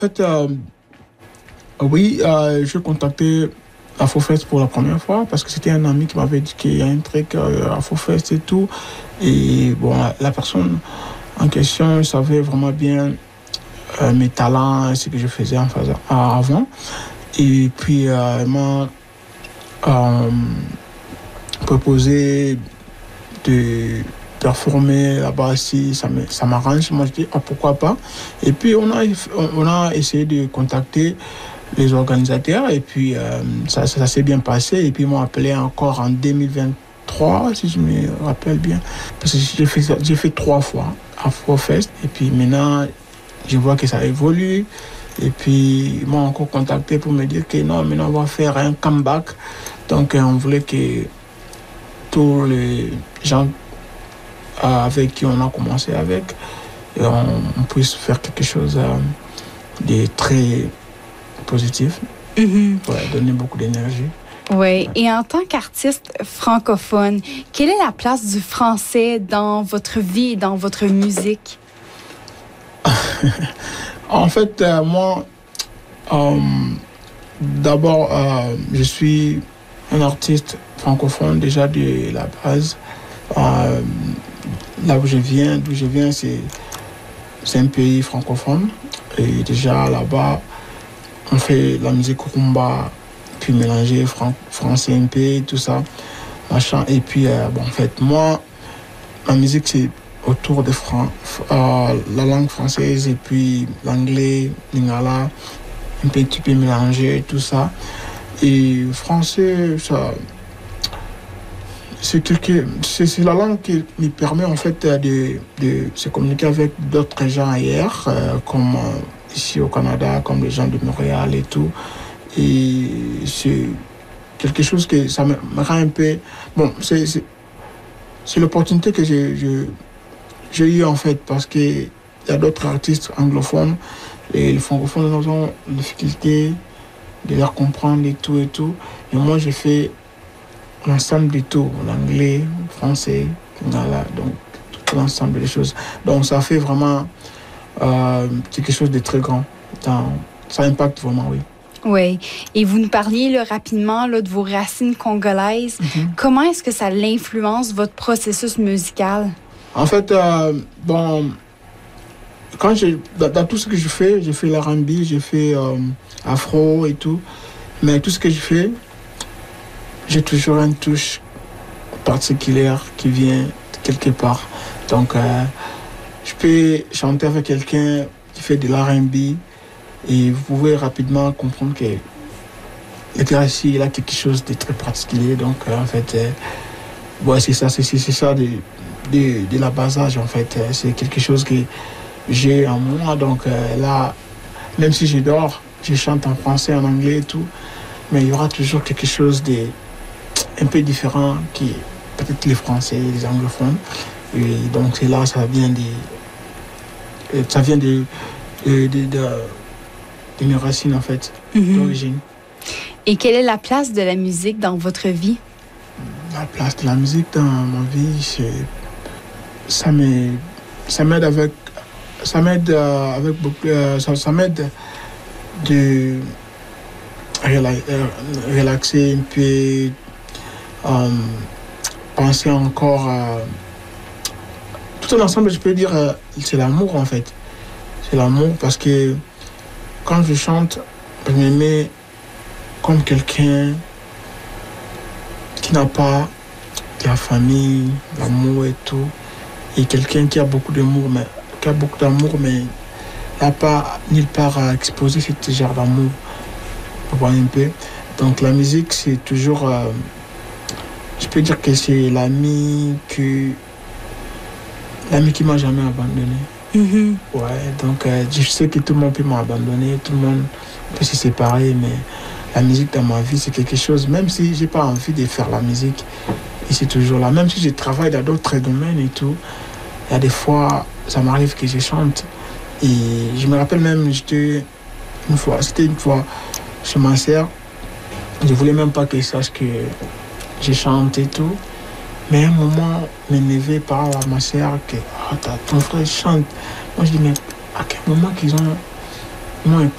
En fait, oui, je contactais AfroFest pour la première fois parce que c'était un ami qui m'avait dit qu'il y a un truc AfroFest et tout. Et bon, la personne en question savait vraiment bien mes talents, ce que je faisais avant. Et puis, elle m'a proposé de performer là-bas si ça m'arrange. Moi, je dis, ah, pourquoi pas. Et puis, on a essayé de contacter les organisateurs et puis ça s'est bien passé. Et puis, ils m'ont appelé encore en 2023, si je me rappelle bien. Parce que j'ai fait 3 fois AfroFest. Et puis, maintenant, je vois que ça évolue. Et puis, ils m'ont encore contacté pour me dire que non, maintenant, on va faire un comeback. Donc, on voulait que tous les gens avec qui on a commencé avec, on puisse faire quelque chose de très positif, donner beaucoup d'énergie. Oui, et en tant qu'artiste francophone, quelle est la place du français dans votre vie et dans votre musique? En fait, moi, d'abord, je suis un artiste francophone déjà de la base. Là d'où je viens, c'est un pays francophone. Et déjà là-bas, on fait la musique rumba, puis mélanger français un peu, tout ça, machin. Et puis, en fait, moi, ma musique, c'est autour de la langue française et puis l'anglais, lingala, un petit peu mélangé, tout ça. Et français, ça... C'est la langue qui me permet en fait de se communiquer avec d'autres gens ailleurs, comme ici au Canada, comme les gens de Montréal et tout. Et c'est quelque chose que ça me rend un peu... Bon, c'est l'opportunité que j'ai eue en fait, parce qu'il y a d'autres artistes anglophones et les francophones ont des difficultés de leur comprendre et tout et tout. Et moi, j'ai fait l'ensemble du tout, l'anglais, le français, voilà, donc tout l'ensemble des choses. Donc ça fait vraiment quelque chose de très grand. Ça impacte vraiment, oui. Oui, et vous nous parliez là, rapidement là, de vos racines congolaises. Comment est-ce que ça influence votre processus musical? En fait, dans tout ce que je fais, j'ai fait l'R&B, j'ai fait afro et tout, mais tout ce que je fais, j'ai toujours une touche particulière qui vient de quelque part. Donc, je peux chanter avec quelqu'un qui fait de l'R&B et vous pouvez rapidement comprendre que le gars ici, il a quelque chose de très particulier. Donc, en fait, c'est ça de la basage, en fait. C'est quelque chose que j'ai en moi. Donc, là, même si je dors, je chante en français, en anglais et tout, mais il y aura toujours quelque chose de un peu différent qui peut-être les Français, les anglophones. Et donc c'est là, ça vient de mes racines en fait, d'origine. Et quelle est la place de la musique dans votre vie? La place de la musique dans ma vie, ça m'aide avec beaucoup, ça m'aide de relaxer un peu. Penser encore tout un ensemble, je peux dire, c'est l'amour en fait. C'est l'amour parce que quand je chante, je me mets comme quelqu'un qui n'a pas de la famille, l'amour et tout, et quelqu'un qui a beaucoup d'amour, mais n'a pas nulle part à exposer ce genre d'amour. Vous voyez un peu. Donc la musique, c'est toujours je peux dire que c'est l'ami qui m'a jamais abandonné. Ouais, donc je sais que tout le monde peut m'abandonner, tout le monde peut se séparer, mais la musique dans ma vie, c'est quelque chose, même si j'ai pas envie de faire la musique, et c'est toujours là. Même si je travaille dans d'autres domaines et tout, il y a des fois, ça m'arrive que je chante. Et je me rappelle même, c'était une fois chez ma sœur, je voulais même pas qu'elle sache que je chante et tout. Mais à un moment, m'énervé par ma sœur que ton frère chante. Moi, je dis, mais à quel moment qu'ils m'ont